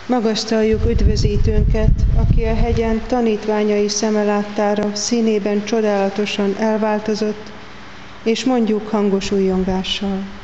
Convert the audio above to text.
Magasztaljuk üdvözítőnket, aki a hegyen tanítványai szeme láttára színében csodálatosan elváltozott, és mondjuk hangos újjongással.